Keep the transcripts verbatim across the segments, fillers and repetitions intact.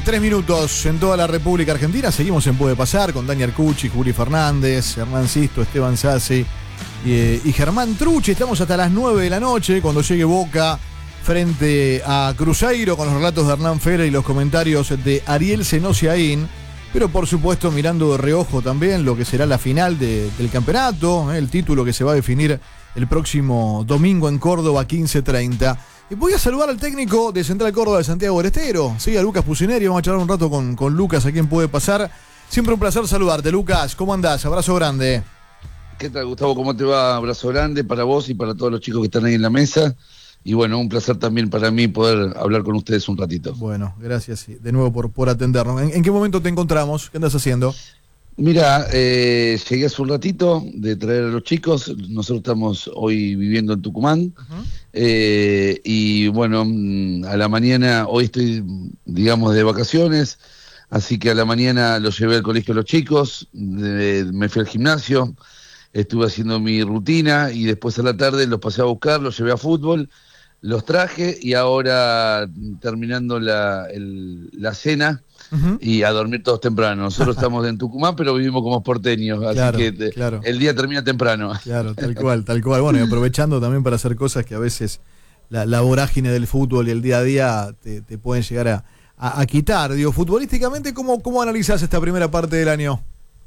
Tres minutos en toda la República Argentina. Seguimos en Puede Pasar con Dani Arcucci, Juli Fernández, Hernán Sisto, Esteban Sassi y, eh, y Germán Trucci. Estamos hasta las nueve de la noche cuando llegue Boca frente a Cruzeiro con los relatos de Hernán Fera y los comentarios de Ariel Senosiaín. Pero por supuesto mirando de reojo también lo que será la final de, del campeonato, eh, el título que se va a definir el próximo domingo en Córdoba, quince treinta. Y voy a saludar al técnico de Central Córdoba de Santiago del Estero, sí, a Lucas Pucineri. Vamos a charlar un rato con, con Lucas, a quien puede pasar. Siempre un placer saludarte, Lucas. ¿Cómo andás? Abrazo grande. ¿Qué tal, Gustavo? ¿Cómo te va? Abrazo grande para vos y para todos los chicos que están ahí en la mesa. Y bueno, un placer también para mí poder hablar con ustedes un ratito. Bueno, gracias de nuevo por, por atendernos. ¿En, ¿En qué momento te encontramos? ¿Qué andas haciendo? Mira, eh, llegué hace un ratito de traer a los chicos. Nosotros estamos hoy viviendo en Tucumán. Uh-huh. eh, y bueno, a la mañana, hoy estoy, digamos, de vacaciones. Así que a la mañana los llevé al colegio a los chicos. De, me fui al gimnasio. Estuve haciendo mi rutina. Y después a la tarde los pasé a buscar, los llevé a fútbol. Los traje y ahora terminando la, el, la cena. Uh-huh. Y a dormir todos temprano. Nosotros estamos en Tucumán, pero vivimos como porteños, así claro, que te, claro. el día termina temprano. Claro, tal cual, tal cual. Bueno, y aprovechando también para hacer cosas que a veces la, la vorágine del fútbol y el día a día te, te pueden llegar a, a, a quitar. Digo, futbolísticamente, ¿cómo, cómo analizás esta primera parte del año?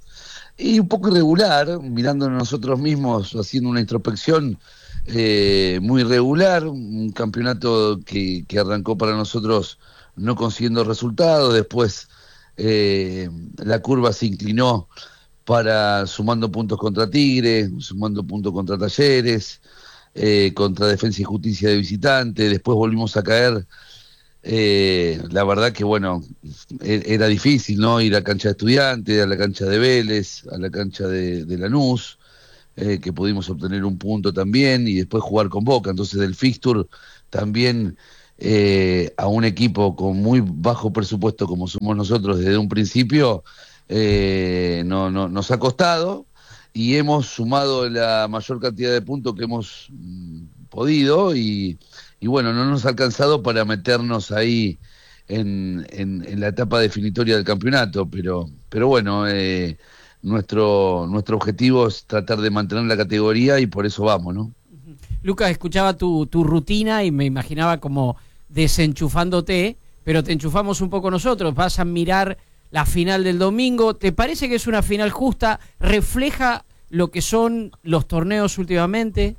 Y un poco irregular, mirando nosotros mismos, haciendo una introspección eh, muy irregular, un campeonato que, que arrancó para nosotros no consiguiendo resultados, después eh, la curva se inclinó para sumando puntos contra Tigre, sumando puntos contra Talleres, eh, contra Defensa y Justicia de visitante, después volvimos a caer, eh, la verdad que bueno, era difícil, ¿no? Ir a la cancha de Estudiantes, a la cancha de Vélez, a la cancha de, de Lanús, eh, que pudimos obtener un punto también, y después jugar con Boca, entonces del fixture también... Eh, a un equipo con muy bajo presupuesto como somos nosotros desde un principio, eh, no, no, nos ha costado y hemos sumado la mayor cantidad de puntos que hemos mm, podido y, y bueno, no nos ha alcanzado para meternos ahí en, en, en la etapa definitoria del campeonato, pero, pero bueno, eh, nuestro, nuestro objetivo es tratar de mantener la categoría y por eso vamos, ¿no? Lucas, escuchaba tu, tu rutina y me imaginaba como desenchufándote, pero te enchufamos un poco nosotros. Vas a mirar la final del domingo. ¿Te parece que es una final justa? ¿Refleja lo que son los torneos últimamente?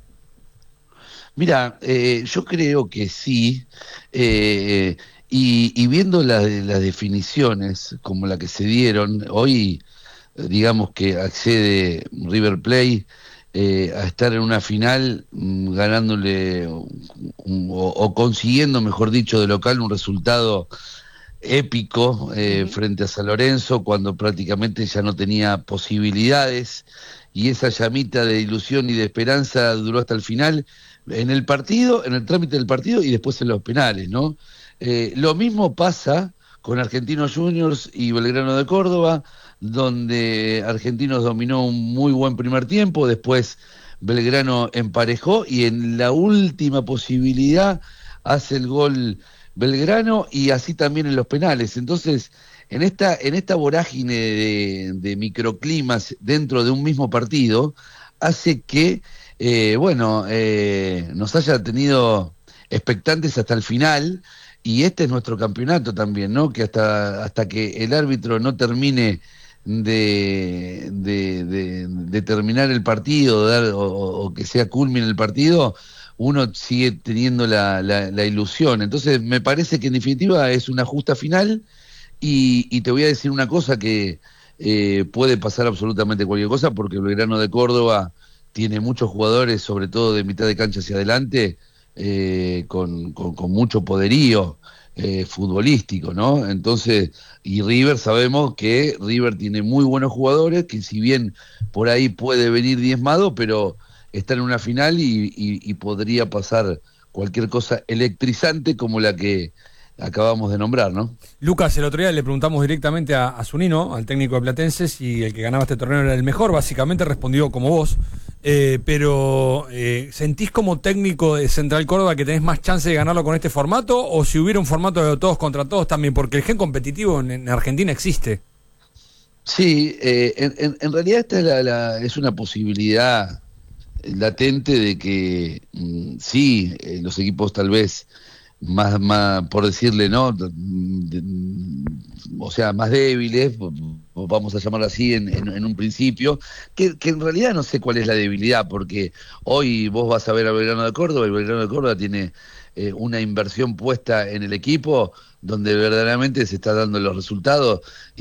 Mira, eh, yo creo que sí. Eh, y, y viendo la, las definiciones como la que se dieron, hoy digamos que accede River Plate Eh, a estar en una final mmm, ganándole um, o, o consiguiendo, mejor dicho, de local un resultado épico eh, uh-huh. frente a San Lorenzo cuando prácticamente ya no tenía posibilidades y esa llamita de ilusión y de esperanza duró hasta el final en el partido, en el trámite del partido y después en los penales, ¿no? Eh, lo mismo pasa con Argentinos Juniors y Belgrano de Córdoba, donde Argentinos dominó un muy buen primer tiempo, después Belgrano emparejó y en la última posibilidad hace el gol Belgrano y así también en los penales. Entonces, en esta, en esta vorágine de, de microclimas dentro de un mismo partido, hace que, eh, bueno, eh, nos haya tenido expectantes hasta el final. Y este es nuestro campeonato también, ¿no? Que hasta, hasta que el árbitro no termine de, de, de, de terminar el partido dar, o, o que sea culmine el partido, uno sigue teniendo la, la, la ilusión. Entonces me parece que en definitiva es una justa final y, y te voy a decir una cosa que eh, puede pasar absolutamente cualquier cosa porque el Belgrano de Córdoba tiene muchos jugadores, sobre todo de mitad de cancha hacia adelante, Eh, con, con, con mucho poderío eh, futbolístico, ¿no? Entonces, y River, sabemos que River tiene muy buenos jugadores, que si bien por ahí puede venir diezmado, pero está en una final y, y, y podría pasar cualquier cosa electrizante como la que acabamos de nombrar, ¿no? Lucas, el otro día le preguntamos directamente a, a Zunino, al técnico de Platense, si el que ganaba este torneo era el mejor. Básicamente respondió como vos. Eh, pero, eh, ¿sentís como técnico de Central Córdoba que tenés más chance de ganarlo con este formato? ¿O si hubiera un formato de todos contra todos también? Porque el gen competitivo en, en Argentina existe. Sí, eh, en, en, en realidad esta es, la, la, es una posibilidad latente de que mm, sí, eh, los equipos tal vez más, más por decirle, ¿no? De, de, o sea, más débiles, vamos a llamarlo así en, en, en un principio, que, que en realidad no sé cuál es la debilidad, porque hoy vos vas a ver a Belgrano de Córdoba, y Belgrano de Córdoba tiene eh, una inversión puesta en el equipo donde verdaderamente se está dando los resultados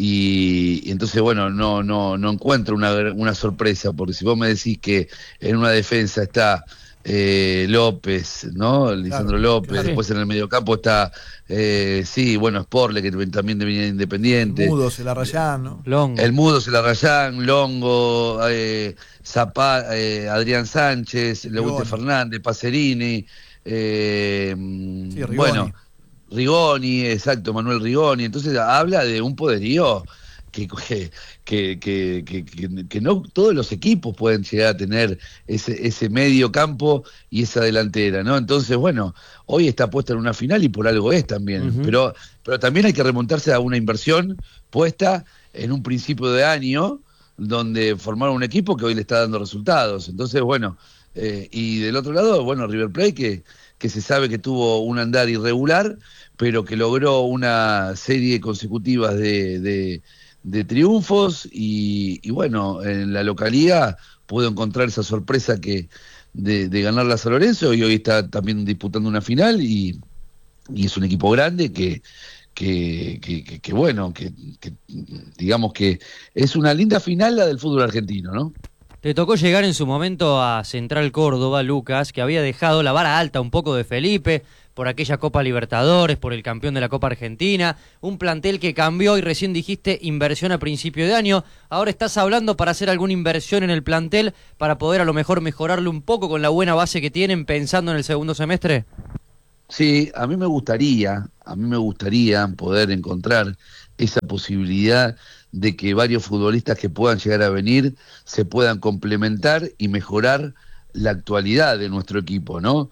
y, y entonces bueno, no no no encuentro una, una sorpresa, porque si vos me decís que en una defensa está eh, López, ¿no? Lisandro claro, López, claro. después en el mediocampo está eh, sí, bueno, Sporle, que también venía Independiente. Mudo, se la rayan, ¿no? Longo. El Mudo, se la Rayán, Longo, eh, Zapá, eh, Adrián Sánchez, Leute Fernández, Pacerini, eh, Sí, Rigoni. bueno, Rigoni, exacto, Manuel Rigoni. Entonces habla de un poderío que, que, que, que, que, que no todos los equipos pueden llegar a tener ese, ese medio campo y esa delantera, ¿no? Entonces, bueno, hoy está puesta en una final y por algo es también, Uh-huh. pero, pero también hay que remontarse a una inversión puesta en un principio de año donde formaron un equipo que hoy le está dando resultados. Entonces, bueno, eh, y del otro lado, bueno, River Plate, que, que se sabe que tuvo un andar irregular, pero que logró una serie consecutiva de, de, de triunfos y, y bueno, en la localidad pudo encontrar esa sorpresa que de, de ganar la San Lorenzo, y hoy está también disputando una final y, y es un equipo grande que Que, que, que, que bueno, que, que digamos que es una linda final la del fútbol argentino, ¿no? Te tocó llegar en su momento a Central Córdoba, Lucas, que había dejado la vara alta un poco de Felipe, por aquella Copa Libertadores, por el campeón de la Copa Argentina, un plantel que cambió y recién dijiste inversión a principio de año. Ahora estás hablando para hacer alguna inversión en el plantel para poder a lo mejor mejorarlo un poco con la buena base que tienen pensando en el segundo semestre. Sí, a mí me gustaría, a mí me gustaría poder encontrar esa posibilidad de que varios futbolistas que puedan llegar a venir se puedan complementar y mejorar la actualidad de nuestro equipo, ¿no?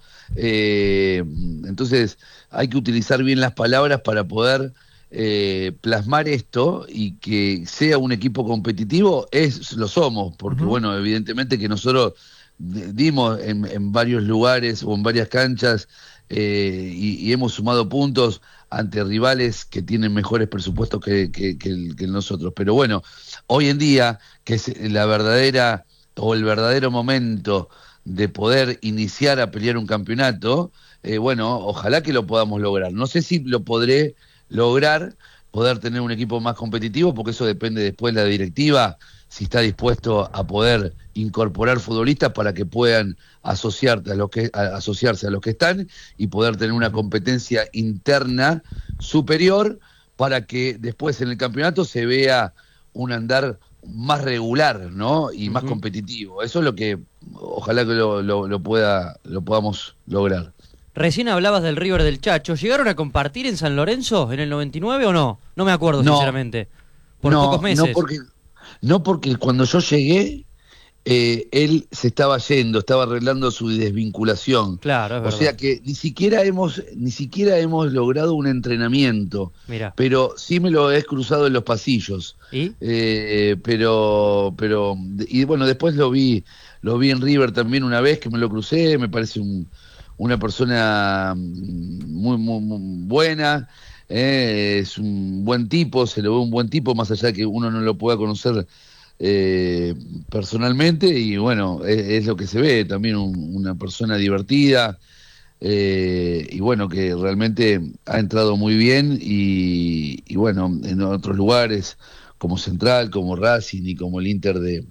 Eh, entonces hay que utilizar bien las palabras para poder eh, plasmar esto y que sea un equipo competitivo. Es, lo somos, porque uh-huh. bueno, evidentemente que nosotros dimos en, en varios lugares o en varias canchas Eh, y, y hemos sumado puntos ante rivales que tienen mejores presupuestos que, que, que, el, que nosotros. Pero bueno, hoy en día, que es la verdadera o el verdadero momento de poder iniciar a pelear un campeonato, eh, bueno, ojalá que lo podamos lograr. No sé si lo podré lograr, poder tener un equipo más competitivo, porque eso depende después de la directiva, si está dispuesto a poder incorporar futbolistas para que puedan asociarte a los que, a, asociarse a los que están y poder tener una competencia interna superior para que después en el campeonato se vea un andar más regular, ¿no? Y uh-huh. más competitivo. Eso es lo que ojalá que lo, lo, lo, pueda, lo podamos lograr. Recién hablabas del River del Chacho. ¿Llegaron a compartir en San Lorenzo en el noventa y nueve o no? No me acuerdo, no, sinceramente. Por no, pocos meses. No porque, no porque cuando yo llegué, eh, él se estaba yendo, estaba arreglando su desvinculación. Claro, es o verdad. sea que ni siquiera hemos, ni siquiera hemos logrado un entrenamiento. Mirá. Pero sí me lo he cruzado en los pasillos. ¿Y? Eh, pero, pero, y bueno, después lo vi, lo vi en River también una vez que me lo crucé, me parece un una persona muy, muy, muy buena, eh, es un buen tipo, se lo ve un buen tipo, más allá de que uno no lo pueda conocer eh, personalmente, y bueno, es, es lo que se ve, también un, una persona divertida, eh, y bueno, que realmente ha entrado muy bien, y, y bueno, en otros lugares, como Central, como Racing y como el Inter de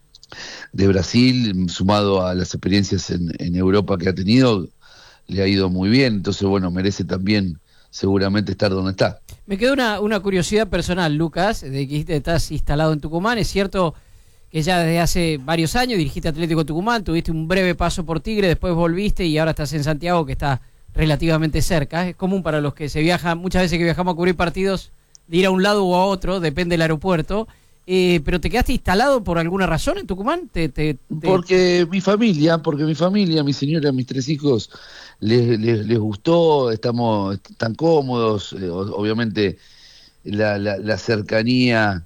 de Brasil, sumado a las experiencias en, en Europa que ha tenido, le ha ido muy bien. Entonces, bueno, merece también seguramente estar donde está. Me quedó una, una curiosidad personal, Lucas, de que estás instalado en Tucumán. Es cierto que ya desde hace varios años dirigiste Atlético Tucumán, tuviste un breve paso por Tigre, después volviste y ahora estás en Santiago, que está relativamente cerca. Es común para los que se viajan, muchas veces que viajamos a cubrir partidos, de ir a un lado o a otro, depende del aeropuerto. eh, pero ¿te quedaste instalado por alguna razón en Tucumán? ¿Te, te, te... Porque mi familia, porque mi familia, mi señora, mis tres hijos, les, les, les gustó, estamos tan cómodos, eh, obviamente la, la, la cercanía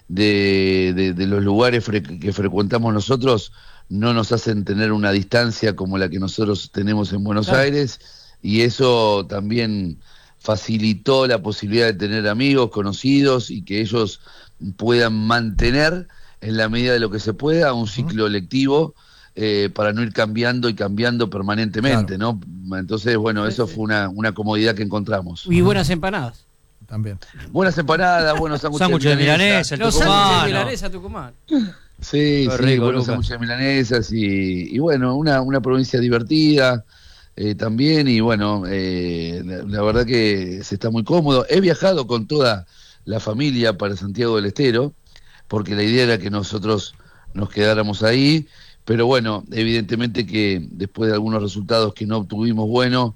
de, de, de los lugares fre que frecuentamos nosotros no nos hacen tener una distancia como la que nosotros tenemos en Buenos Claro. Aires, y eso también facilitó la posibilidad de tener amigos, conocidos, y que ellos puedan mantener en la medida de lo que se pueda un ciclo lectivo, eh, para no ir cambiando y cambiando permanentemente, Claro. ¿no? Entonces, bueno, eso fue una, una comodidad que encontramos. Y buenas empanadas. También. Buenas empanadas, buenos sándwiches Sándwich de milanesa, el Los sándwiches de tucumano. milanesa Tucumán. Sí, Qué sí, rico, buenos Lucas. sándwiches milanesas y, y bueno, una, una provincia divertida eh, también, y bueno, eh, la, la verdad que se está muy cómodo. He viajado con toda la familia para Santiago del Estero, porque la idea era que nosotros nos quedáramos ahí, pero bueno, evidentemente que después de algunos resultados que no obtuvimos buenos,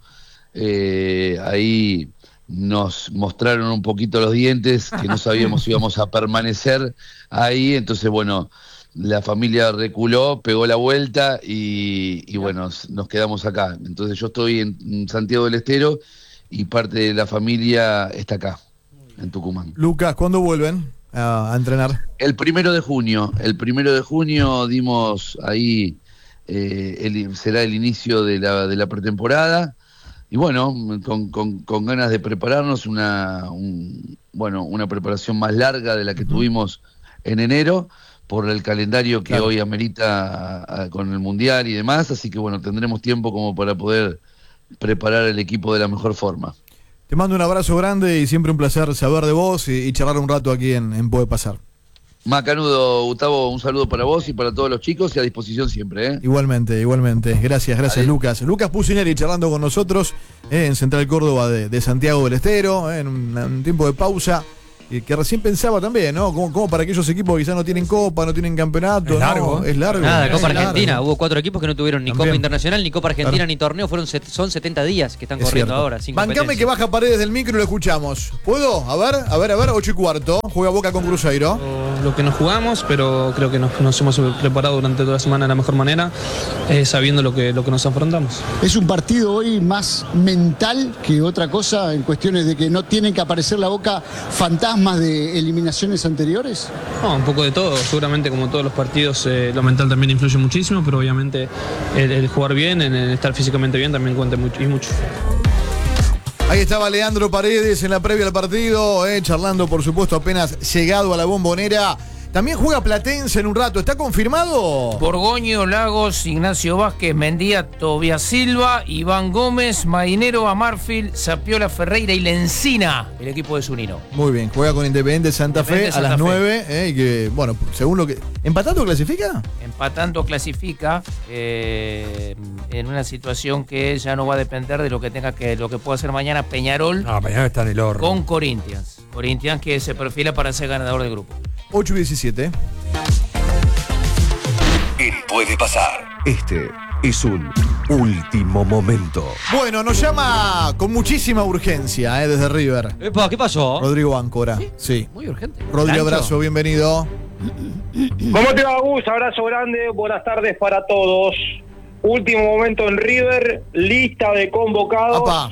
eh, ahí nos mostraron un poquito los dientes, que no sabíamos si íbamos a permanecer ahí, entonces bueno, la familia reculó, pegó la vuelta y, y bueno, nos quedamos acá. Entonces yo estoy en Santiago del Estero y parte de la familia está acá, en Tucumán. Lucas, ¿cuándo vuelven a, a entrenar? El primero de junio, el primero de junio dimos ahí, eh, el, será el inicio de la, de la pretemporada. Y bueno, con, con, con ganas de prepararnos, una un, bueno una preparación más larga de la que uh-huh. tuvimos en enero, por el calendario que claro. hoy amerita a, a, con el Mundial y demás, así que bueno, tendremos tiempo como para poder preparar el equipo de la mejor forma. Te mando un abrazo grande y siempre un placer saber de vos y, y charlar un rato aquí en, en Puede Pasar. Macanudo, Gustavo, un saludo para vos y para todos los chicos y a disposición siempre. ¿eh? Igualmente, igualmente. Gracias, gracias Ahí. Lucas. Lucas Pusineri charlando con nosotros eh, en Central Córdoba de, de Santiago del Estero, eh, en un, un tiempo de pausa. Y que recién pensaba también, ¿no? Como, como para aquellos equipos que quizás no tienen copa, no tienen campeonato. Es largo. ¿no? Es largo. Nada, Copa es Argentina. largo. Hubo cuatro equipos que no tuvieron ni también. Copa Internacional, ni Copa Argentina, claro. ni torneo. Fueron set, son setenta días que están es corriendo cierto. ahora. Sin Bancame que baja Paredes del micro y lo escuchamos. ¿Puedo? A ver, a ver, a ver. Ocho y cuarto. Juega Boca con Cruzeiro. Lo que nos jugamos, pero creo que nos, nos hemos preparado durante toda la semana de la mejor manera, eh, sabiendo lo que, lo que nos afrontamos. Es un partido hoy más mental que otra cosa, en cuestiones de que no tienen que aparecer la Boca fantasmas de eliminaciones anteriores. No, un poco de todo, seguramente como todos los partidos, eh, lo mental también influye muchísimo, pero obviamente el, el jugar bien, el, el estar físicamente bien también cuenta mucho, y mucho. Ahí estaba Leandro Paredes en la previa al partido, eh, charlando por supuesto apenas llegado a la Bombonera. También juega Platense en un rato, ¿está confirmado? Borgoño, Lagos, Ignacio Vázquez, Mendía, Tobias Silva, Iván Gómez, Marinero, Amarfield, Sapiola, Ferreira y Lencina, el equipo de Zunino. Muy bien, juega con Independiente Santa Fe Santa a las Fe. nueve, eh, y que, bueno, según lo que... ¿Empatando clasifica? Empatando clasifica eh, en una situación que ya no va a depender de lo que tenga que, lo que pueda hacer mañana Peñarol. No, Peñarol está en el horno. Con Corinthians. Corinthians que se perfila para ser ganador del grupo. ocho y diecisiete. En Puede Pasar. Este es un último momento. Bueno, nos llama con muchísima urgencia, eh, desde River. Epa, ¿qué pasó? Rodrigo Áncora. Sí. sí. Muy urgente. Rodrigo, abrazo, bienvenido. ¿Cómo te va, Gus? Abrazo grande, buenas tardes para todos. Último momento en River, lista de convocados. Apá.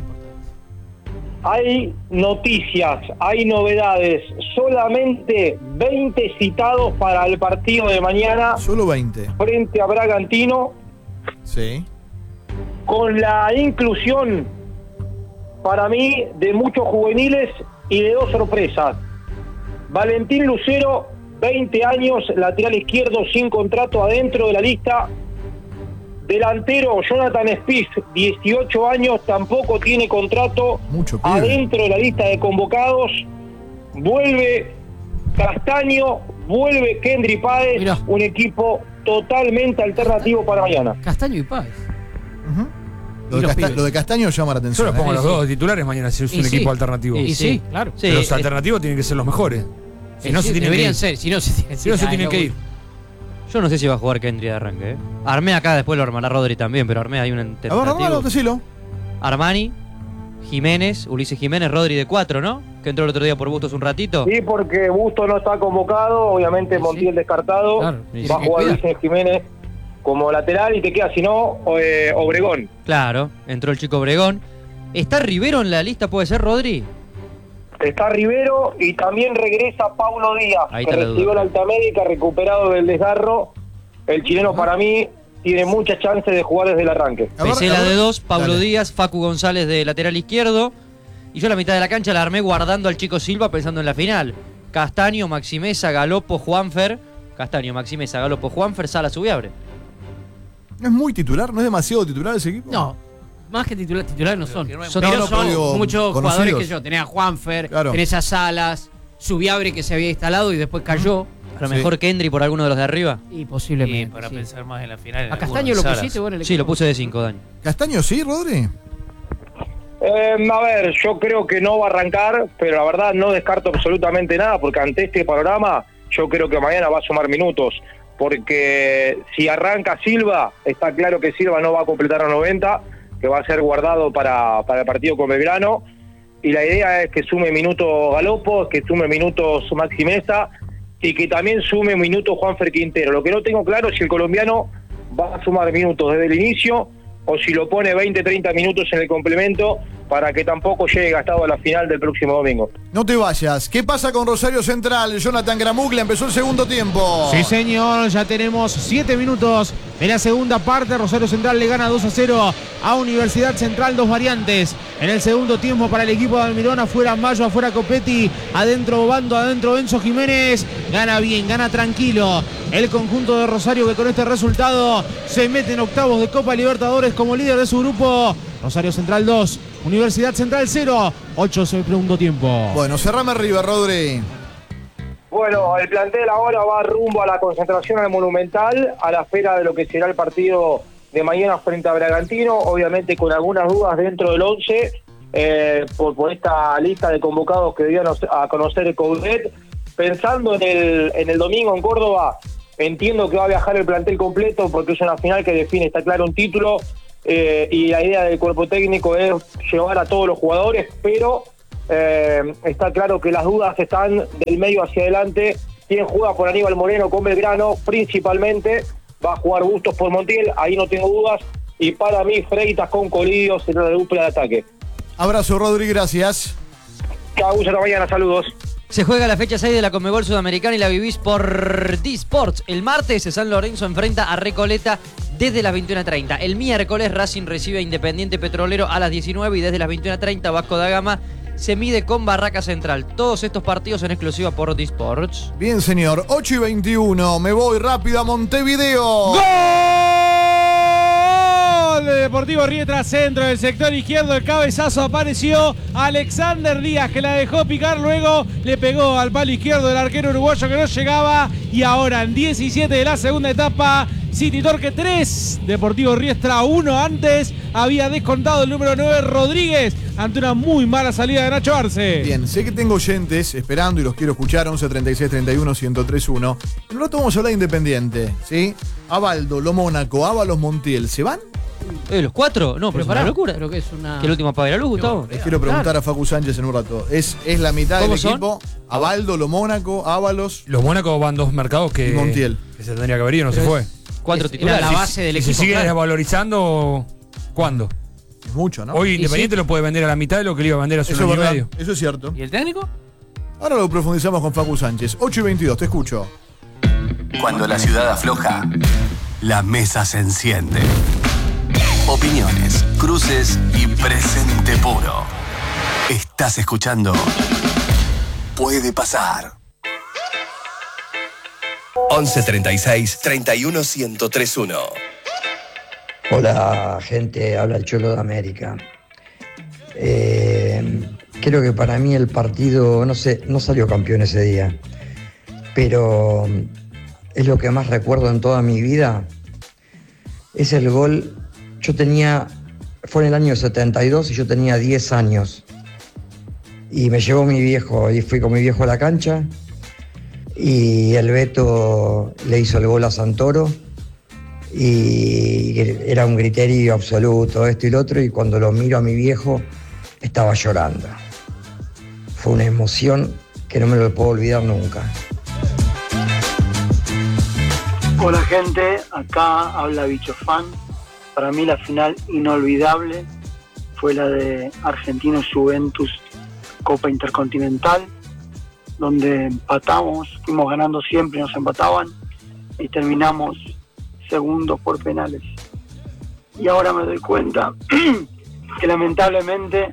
Hay noticias, hay novedades. Solamente veinte citados para el partido de mañana. Solo veinte. Frente a Bragantino. Sí. Con la inclusión, para mí, de muchos juveniles y de dos sorpresas. Valentín Lucero, veinte años, lateral izquierdo sin contrato adentro de la lista. Delantero Jonathan Spies, dieciocho años, tampoco tiene contrato, Mucho adentro de la lista de convocados. Vuelve Castaño, vuelve Kendry Páez, Mirá. Un equipo totalmente alternativo para mañana. Castaño y Páez. Uh-huh. Lo, de Casta- lo de Castaño llama la Yo atención. los pongo eh. los sí. dos titulares mañana si es Y un sí. equipo alternativo. Y sí, claro. Sí, Pero los eh, alternativos tienen que ser los mejores. Si no, Sí, se tienen que deberían ir. ser, si no se tienen, Si no, se Ay, tienen que voy. ir. Yo no sé si va a jugar Kendry de arranque. ¿eh? Armé acá, después lo armará Rodri también, pero armé hay un A ver, alternativo. hermano, decilo. Armani, Jiménez, Ulises Jiménez, Rodri de cuatro, ¿no? que entró el otro día por Bustos un ratito. Sí, porque Busto no está convocado, obviamente Sí, Montiel sí. descartado, Claro, sí, va a sí, jugar cuida. Vicente Jiménez como lateral y te queda, si no, eh, Obregón. Claro, entró el chico Obregón. ¿Está Rivero en la lista, puede ser, Rodri? Está Rivero y también regresa Paulo Díaz, Ahí que está la recibió duda. la alta médica, recuperado del desgarro. El chileno para mí tiene muchas chances de jugar desde el arranque. A ver, Pesé a la ver. de dos, Pablo Dale. Díaz, Facu González de lateral izquierdo. Y yo la mitad de la cancha la armé guardando al chico Silva pensando en la final. Castaño, Maximeza, Galopo, Juanfer. Castaño, Maximeza, Galopo, Juanfer, Sala, Subiabre. ¿No es muy titular? ¿No es demasiado titular ese equipo? No, más que titular, titulares no son. que no es- Son, No, pero no, son pero digo, muchos conocidos. jugadores que yo. Tenés a Juanfer, Claro. tenés a Salas, Subiabre que se había instalado y después cayó. A lo Sí. mejor Kendry por alguno de los de arriba. Y Y posiblemente. para sí. pensar más en la final. en ¿A alguno Castaño de lo Salas. pusiste vos en el Sí, lo equipo? puse de cinco, Dani. ¿Castaño sí, Rodri? Eh, a ver, yo creo que no va a arrancar, pero la verdad no descarto absolutamente nada, porque ante este panorama yo creo que mañana va a sumar minutos, porque si arranca Silva, está claro que Silva no va a completar los noventa, que va a ser guardado para, para el partido con Belgrano, y la idea es que sume minutos Galopo, que sume minutos Maxi Mesa, y que también sume minutos Juanfer Quintero. Lo que no tengo claro es si el colombiano va a sumar minutos desde el inicio o si lo pone veinte, treinta minutos en el complemento para que tampoco llegue gastado a la final del próximo domingo. No te vayas. ¿Qué pasa con Rosario Central? Jonathan Gramuglia empezó el segundo tiempo. Sí, señor, ya tenemos siete minutos en la segunda parte. Rosario Central le gana dos a cero a Universidad Central, dos variantes. En el segundo tiempo para el equipo de Almirón, afuera Mayo, afuera Copetti, adentro Obando, adentro Enzo Jiménez. Gana bien, gana tranquilo el conjunto de Rosario, que con este resultado se mete en octavos de Copa Libertadores como líder de su grupo. Rosario Central dos, Universidad Central cero, ocho el segundo tiempo. Bueno, cerrame arriba, Rodri. Bueno, el plantel ahora va rumbo a la concentración al Monumental, a la espera de lo que será el partido de mañana frente a Bragantino, obviamente con algunas dudas dentro del once, eh, por, por esta lista de convocados que debían a conocer el Coudet. Pensando en el, en el domingo en Córdoba, entiendo que va a viajar el plantel completo porque es una final que define, está claro, un título, eh, y la idea del cuerpo técnico es llevar a todos los jugadores, pero eh, está claro que las dudas están del medio hacia adelante. Quien juega por Aníbal Moreno con Belgrano, principalmente, va a jugar Bustos por Montiel, ahí no tengo dudas, y para mí Freitas con Colidio será la dupla de ataque. Abrazo, Rodri, gracias. Chao, hasta mañana, saludos. Se juega la fecha seis de la Conmebol Sudamericana y la vivís por D-Sports. El martes San Lorenzo enfrenta a Recoleta desde las veintiuna treinta. El miércoles Racing recibe a Independiente Petrolero a las diecinueve y desde las veintiuna treinta Vasco da Gama se mide con Barraca Central. Todos estos partidos en exclusiva por D-Sports. Bien, señor. ocho y veintiuno. Me voy rápido a Montevideo. ¡Gol de Deportivo Riestra, centro del sector izquierdo! El cabezazo apareció Alexander Díaz, que la dejó picar, luego le pegó al palo izquierdo del arquero uruguayo que no llegaba, y ahora en diecisiete de la segunda etapa, City Torque tres, Deportivo Riestra uno. Antes había descontado el número nueve Rodríguez ante una muy mala salida de Nacho Arce. Bien, sé que tengo oyentes esperando y los quiero escuchar. Once treinta y seis treinta y uno ciento tres uno. En un rato vamos a hablar de Independiente, ¿sí? Abaldo, Lo Mónaco, Ábalos, Montiel, ¿se van? Eh, ¿Los cuatro? No, pero, es una locura. Creo que es una... Que el último apague la luz, Gustavo. Les quiero preguntar a Facu Sánchez en un rato. Es, es la mitad del ¿Cómo son? equipo. Abaldo, Lo Mónaco, Ábalos. Los Mónaco van dos mercados que, Y Montiel. que se tendría que haber ido, no Pero se fue. es- Cuatro es- titulares. era la base del Si equipo. se sigue claro. desvalorizando, ¿cuándo? Es mucho, ¿no? Hoy Y Independiente sí. lo puede vender a la mitad de lo que le iba a vender hace Eso un es año y verdad. medio. Eso es cierto. ¿Y el técnico? Ahora lo profundizamos con Facu Sánchez. ocho y veintidós, te escucho. Cuando la ciudad afloja, la mesa se enciende. Opiniones, cruces y presente puro. Estás escuchando Puede Pasar. once treinta y seis treinta y uno ciento tres uno. Hola gente, habla el Cholo de América. Eh, creo que para mí el partido, no sé, no salió campeón ese día, pero es lo que más recuerdo en toda mi vida. Es el gol, yo tenía, fue en el año setenta y dos y yo tenía diez años. Y me llevó mi viejo, y fui con mi viejo a la cancha, y el Beto le hizo el gol a Santoro. Y era un griterío absoluto, esto y lo otro, y cuando lo miro a mi viejo, estaba llorando. fue una emoción que no me lo puedo olvidar nunca. Hola gente, acá habla Bicho Fan. Para mí la final inolvidable fue la de Argentinos Juventus Copa Intercontinental, donde empatamos, fuimos ganando siempre, nos empataban y terminamos segundos por penales. Y ahora me doy cuenta que lamentablemente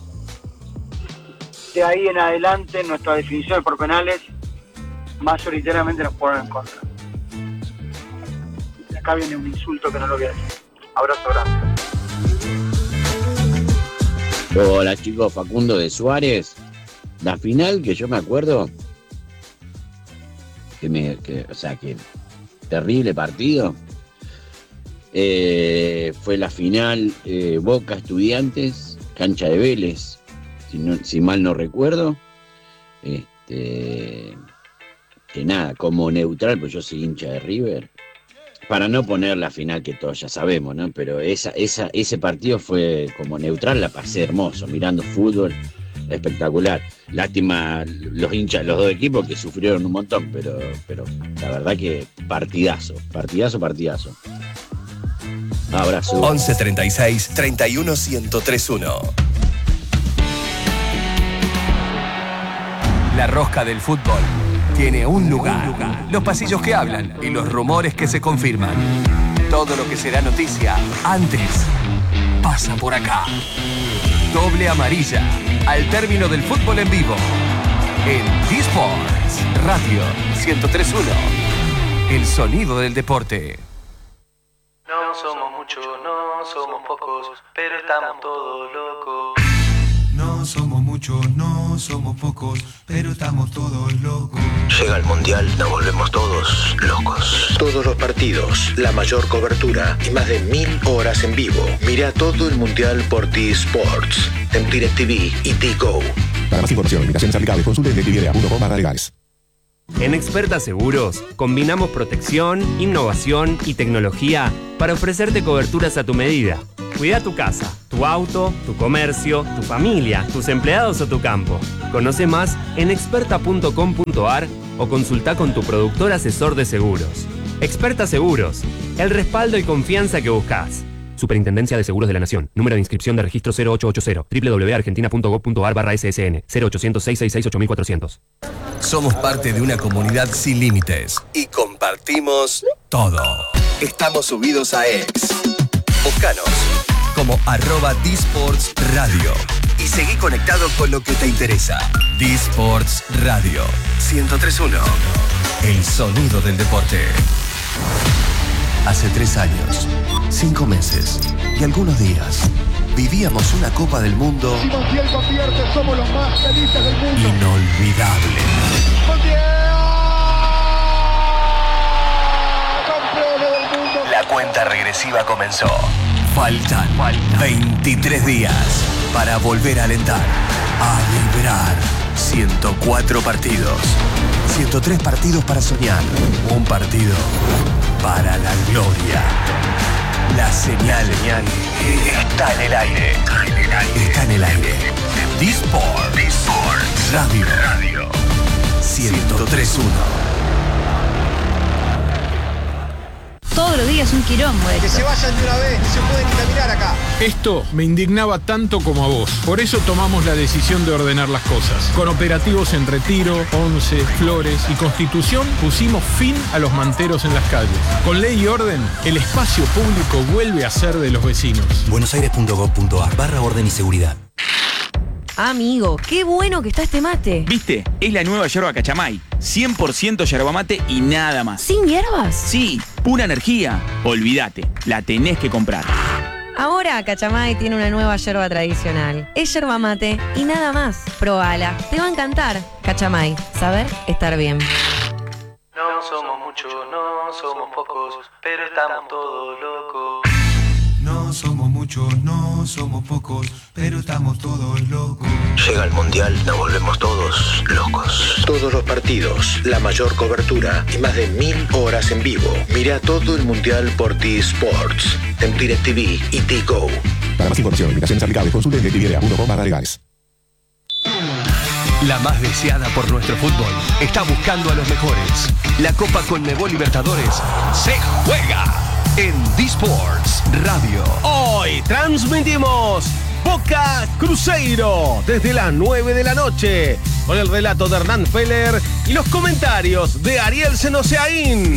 de ahí en adelante nuestra definición por penales mayoritariamente nos ponen en contra. Y acá viene un insulto que no lo voy a decir. Abrazo grande. Hola chicos, Facundo de Suárez. La final que yo me acuerdo, que me, que, o sea, que terrible partido, eh, fue la final eh, Boca Estudiantes, cancha de Vélez, si, no, si mal no recuerdo. Este, que nada, como neutral, pues yo soy hincha de River, para no poner la final que todos ya sabemos, ¿no? Pero esa, esa, ese partido fue como neutral, la pasé hermoso, mirando fútbol, espectacular. Lástima los hinchas, los dos equipos que sufrieron un montón, pero, pero la verdad que partidazo, partidazo, partidazo. Abrazo. once treinta y seis, treinta y uno, ciento tres uno. La rosca del fútbol tiene un lugar. Los pasillos que hablan y los rumores que se confirman. Todo lo que será noticia antes pasa por acá. Doble amarilla al término del fútbol en vivo. En D-Sports Radio ciento tres punto uno. El sonido del deporte. No somos muchos, no somos pocos, pero estamos todos locos. No somos muchos, no somos pocos, pero estamos todos locos. Llega el Mundial, nos volvemos todos locos. Todos los partidos, la mayor cobertura y más de mil horas en vivo. Mira todo el Mundial por D-Sports, en DirecTV y D-Go. Para más información, limitaciones aplicables, consulte en directv punto com barra legales. En Experta Seguros, combinamos protección, innovación y tecnología para ofrecerte coberturas a tu medida. Cuida tu casa, tu auto, tu comercio, tu familia, tus empleados o tu campo. Conoce más en experta punto com punto ar o consulta con tu productor asesor de seguros. Experta Seguros, el respaldo y confianza que buscas. Superintendencia de Seguros de la Nación. Número de inscripción de registro cero ocho ocho cero. doble u doble u doble u punto argentina punto gov punto ar barra S S N. cero ochocientos, seiscientos sesenta y seis, ocho mil cuatrocientos. Somos parte de una comunidad sin límites y compartimos todo. Estamos subidos a X. Búscanos como arroba D-Sports Radio y seguí conectado con lo que te interesa. D-Sports Radio ciento tres punto uno. El sonido del deporte. Hace tres años, cinco meses y algunos días vivíamos una Copa del Mundo somos los más felices del mundo. Inolvidable. ¡Campeones del mundo! La cuenta regresiva comenzó. Faltan veintitrés días para volver a alentar, a vibrar. ciento cuatro partidos, ciento tres partidos para soñar, un partido para la gloria. La señal está en el aire. Está en el aire. D-Sports Radio ciento tres punto uno. Todos los días un quilombo esto. Que se vayan de una vez, no se pueden ni caminar acá. Esto me indignaba tanto como a vos. Por eso tomamos la decisión de ordenar las cosas. Con operativos en Retiro, Once, Flores y Constitución pusimos fin a los manteros en las calles. Con ley y orden, el espacio público vuelve a ser de los vecinos. buenosaires punto gov punto ar barra orden y seguridad. Amigo, qué bueno que está este mate. ¿Viste? Es la nueva yerba Cachamay. cien por ciento yerba mate y nada más. ¿Sin hierbas? Sí, pura energía. Olvídate, la tenés que comprar. Ahora Cachamay tiene una nueva yerba tradicional. Es yerba mate y nada más. Probala, te va a encantar. Cachamay, saber estar bien. No somos muchos, no somos pocos, pero estamos todos locos. No somos muchos, no somos pocos, pero estamos todos locos. Llega el Mundial, nos volvemos todos locos. Todos los partidos, la mayor cobertura y más de mil horas en vivo. Mira todo el Mundial por D-Sports, en DirecTV y D-Go. Para más información, limitaciones aplicables, consulte en directv punto com barra legales. la más deseada por nuestro fútbol, está buscando a los mejores. La Copa Conmebol Libertadores se juega en D-Sports Radio. Hoy transmitimos Boca Cruzeiro desde las nueve de la noche con el relato de Hernán Feller y los comentarios de Ariel Senoseaín.